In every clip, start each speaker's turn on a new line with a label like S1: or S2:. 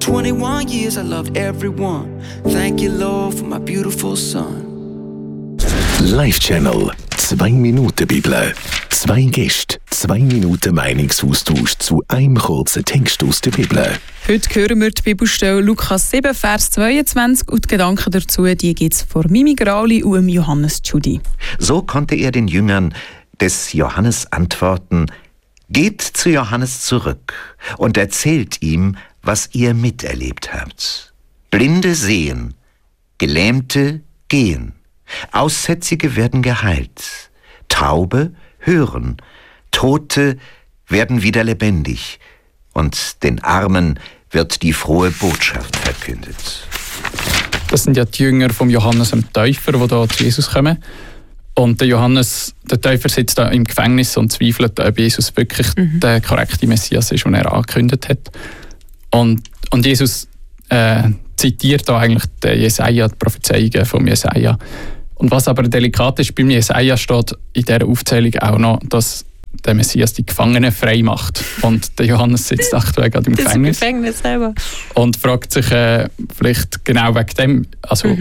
S1: 21 years I loved everyone. Thank you, Lord, for my beautiful son.
S2: Live Channel. 2 Minuten Bibel. 2 Gäste, 2 Minuten Meinungsaustausch zu einem kurzen Text aus der Bibel.
S3: Heute hören wir die Bibelstelle Lukas 7, Vers 22 und die Gedanken dazu, die gibt es von Mimi Grauli und Johannes Tschudi.
S4: So konnte er den Jüngern des Johannes antworten: Geht zu Johannes zurück und erzählt ihm, was ihr miterlebt habt. Blinde sehen, Gelähmte gehen, Aussätzige werden geheilt, Taube hören, Tote werden wieder lebendig und den Armen wird die frohe Botschaft verkündet.
S5: Das sind ja die Jünger vom Johannes dem Täufer, die hier zu Jesus kommen. Und der Johannes, der Täufer, sitzt da im Gefängnis und zweifelt, ob Jesus wirklich der korrekte Messias ist, den er angekündigt hat. Und Jesus zitiert da eigentlich den Jesaja, die Prophezeiungen von Jesaja. Und was aber delikat ist, beim Jesaja steht in dieser Aufzählung auch noch, dass der Messias die Gefangenen frei macht. Und der Johannes sitzt aktuell gerade im Gefängnis.
S3: Das Gefängnis selber.
S5: Und fragt sich vielleicht genau wegen dem, also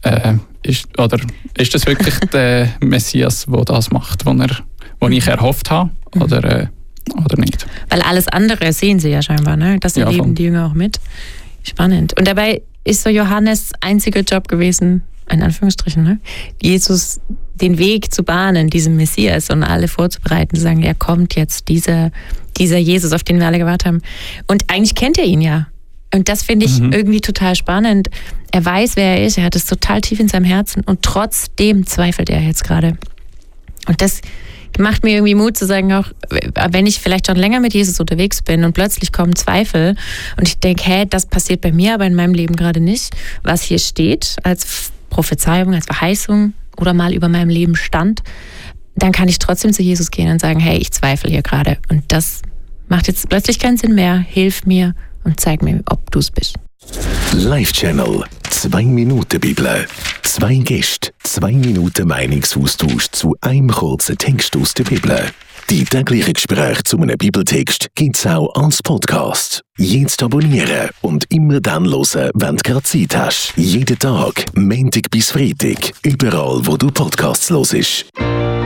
S5: ist das wirklich der Messias, der das macht, den ich erhofft habe, oder nicht?
S6: Weil alles andere sehen sie ja scheinbar, ne? Das erleben die Jünger auch mit. Spannend. Und dabei ist so Johannes' einziger Job gewesen, in Anführungsstrichen, ne? Jesus den Weg zu bahnen, diesem Messias, und alle vorzubereiten, zu sagen, er kommt jetzt, dieser Jesus, auf den wir alle gewartet haben. Und eigentlich kennt er ihn ja. Und das finde ich irgendwie total spannend. Er weiß, wer er ist, er hat es total tief in seinem Herzen und trotzdem zweifelt er jetzt gerade. Und das macht mir irgendwie Mut zu sagen, auch wenn ich vielleicht schon länger mit Jesus unterwegs bin und plötzlich kommen Zweifel und ich denke, das passiert bei mir, aber in meinem Leben gerade nicht. Was hier steht als Prophezeiung, als Verheißung oder mal über meinem Leben stand, dann kann ich trotzdem zu Jesus gehen und sagen, hey, ich zweifle hier gerade. Und das macht jetzt plötzlich keinen Sinn mehr. Hilf mir und zeig mir, ob du es bist.
S2: Live Channel. 2 Minuten Bibel. 2 Gäste, 2 Minuten Meinungsaustausch zu einem kurzen Text aus der Bibel. Die täglichen Gespräche zu einem Bibeltext gibt es auch als Podcast. Jetzt abonnieren und immer dann hören, wenn du gerade Zeit hast. Jeden Tag, Montag bis Freitag, überall wo du Podcasts hörst.